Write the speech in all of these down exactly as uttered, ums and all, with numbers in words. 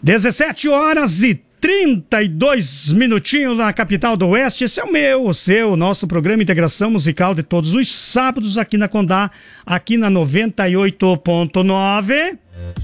dezessete horas e trinta e dois minutinhos na capital do Oeste. Esse é o meu, o seu, o nosso programa Integração Musical de todos os sábados aqui na Condá, aqui na noventa e oito ponto nove.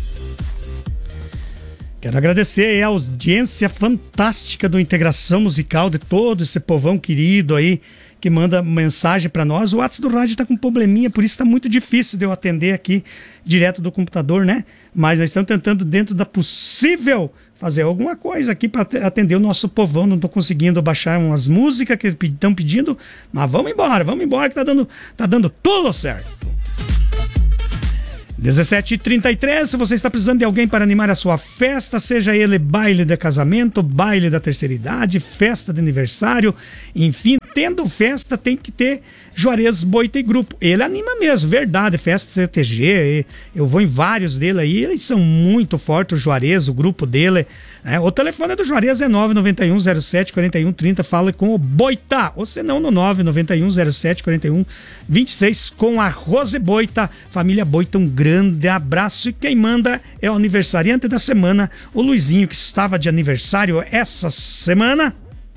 Quero agradecer a audiência fantástica do Integração Musical de todo esse povão querido aí que manda mensagem para nós. O WhatsApp do rádio tá com probleminha, por isso tá muito difícil de eu atender aqui direto do computador, né? Mas nós estamos tentando, dentro da possível, fazer alguma coisa aqui para atender o nosso povão. Não tô conseguindo baixar umas músicas que estão pedindo, mas vamos embora, vamos embora que tá dando, tá dando tudo certo. dezessete e trinta e três, se você está precisando de alguém para animar a sua festa, seja ele baile de casamento, baile da terceira idade, festa de aniversário, enfim, tendo festa tem que ter Juarez Boita e Grupo. Ele anima mesmo, verdade, festa C T G, eu vou em vários dele aí, eles são muito fortes, o Juarez, o grupo dele. É, o telefone do Juarez é nove nove um zero sete quatro um três zero, fala com o Boita, ou se não no nove nove um zero sete quatro um dois seis com a Rose Boita, família Boita, um grande abraço. E quem manda é o aniversariante da semana, o Luizinho, que estava de aniversário essa semana.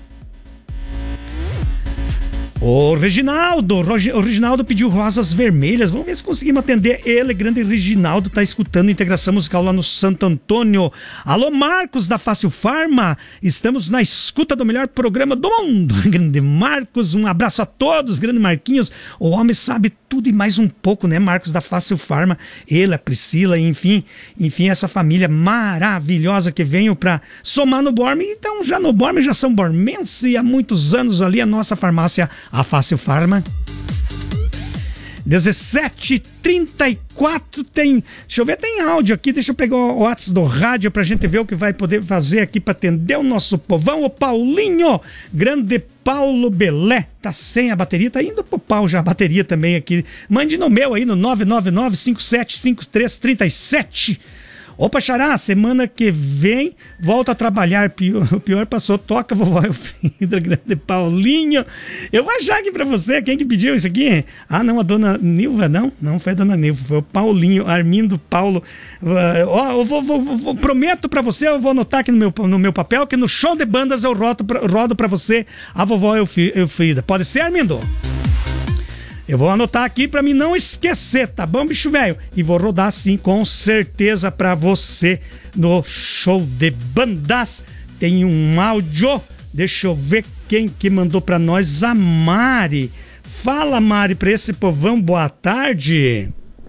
O Reginaldo, o Reginaldo pediu Rosas Vermelhas. Vamos ver se conseguimos atender ele. Grande Reginaldo tá escutando Integração Musical lá no Santo Antônio. Alô, Marcos da Fácil Farma. Estamos na escuta do melhor programa do mundo. Grande Marcos, um abraço a todos. Grande Marquinhos, o homem sabe tudo e mais um pouco, né? Marcos da Fácil Farma, ele, a Priscila, enfim, enfim, essa família maravilhosa que veio para somar no Borme. Então, já no Borme, já são bormenses e há muitos anos ali a nossa farmácia, a Fácil Farma. dezessete e trinta e quatro tem, deixa eu ver, tem áudio aqui, deixa eu pegar o WhatsApp do rádio pra gente ver o que vai poder fazer aqui pra atender o nosso povão. O Paulinho, grande Paulo Belé, tá sem a bateria, tá indo pro pau já a bateria também aqui. Mande no meu aí no nove nove nove cinco sete cinco três três sete. Opa, Xará, semana que vem volta a trabalhar. Pior, o pior passou, toca vovó Elfrida, grande Paulinho. Eu vou achar aqui pra você, quem que pediu isso aqui? Ah, não, a dona Nilva, não? Não foi a dona Nilva, foi o Paulinho, Armindo Paulo. Ó, uh, eu vou, vou, vou, prometo pra você, eu vou anotar aqui no meu, no meu papel, que no show de bandas eu rodo pra, rodo pra você a vovó Elfrida. Pode ser, Armindo? Eu vou anotar aqui pra mim não esquecer, tá bom, bicho velho? E vou rodar sim, com certeza, pra você no show de bandas. Tem um áudio, deixa eu ver quem que mandou pra nós, a Mari. Fala, Mari, pra esse povão, boa tarde.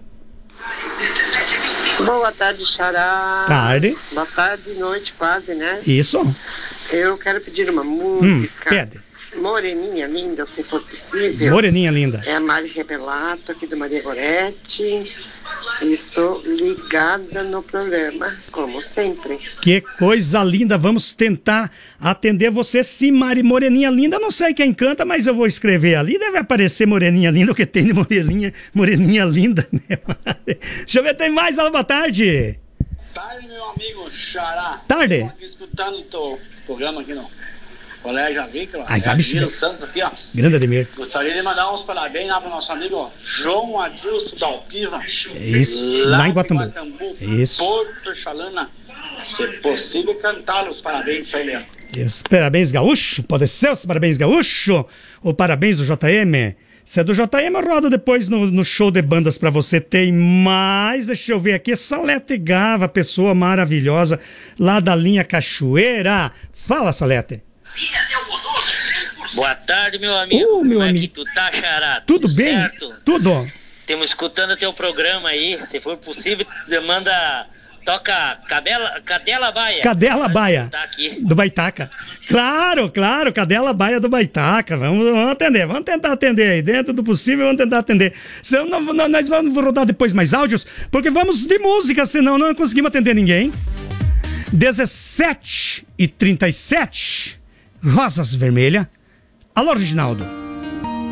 Boa tarde, Xará. Tarde. Boa tarde, noite quase, né? Isso. Eu quero pedir uma música. Hum, pede. Moreninha Linda, se for possível. Moreninha Linda. É a Mari Rebelato, aqui do Maria Goretti. Estou ligada no programa, como sempre. Que coisa linda, vamos tentar atender você sim, Mari. Moreninha Linda, não sei quem canta, mas eu vou escrever ali, deve aparecer Moreninha Linda, o que tem de Moreninha, Moreninha Linda, né? Deixa eu ver, tem mais, alô, boa tarde. Tarde, meu amigo Xará. Tarde. Estou aqui escutando o teu programa aqui no Colégio Avícola. Ah, sabe, Admiro Santos aqui, ó. Grande Ademir. Gostaria de mandar uns parabéns lá pro nosso amigo João Adilson da Alpiva. Isso, lá, lá em Guatambu. Guatambu. Isso. Porto Chalana. Se possível, cantar os parabéns pra ele. Os parabéns gaúcho, pode ser os parabéns gaúcho, ou parabéns do J M. Se é do J M, eu rodo depois no, no show de bandas pra você. Tem mais, deixa eu ver aqui, Salete Gava, pessoa maravilhosa, lá da linha Cachoeira. Fala, Salete. Boa tarde, meu amigo. Uh, meu Como amigo. é que tu tá, Xará? Tudo, Tudo bem? Certo? Tudo. Estamos escutando teu programa aí. Se for possível, manda... Toca Cadela, Cadela Baia. Cadela Baia. Tá aqui. Do Baitaca. Claro, claro, Cadela Baia do Baitaca. Vamos, vamos atender, vamos tentar atender aí. Dentro do possível, vamos tentar atender. Senão, não, nós vamos rodar depois mais áudios, porque vamos de música, senão não conseguimos atender ninguém. dezessete e trinta e sete. Rosas Vermelhas. Alô, Reginaldo.